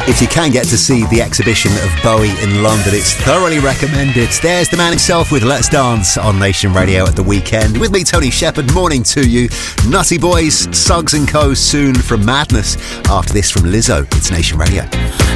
If you can get to see the exhibition of Bowie in London, it's thoroughly recommended. There's the man himself with Let's Dance on Nation Radio at the weekend. With me, Tony Shepherd, morning to you. Nutty Boys, Suggs & Co. soon from Madness. After this from Lizzo, it's Nation Radio.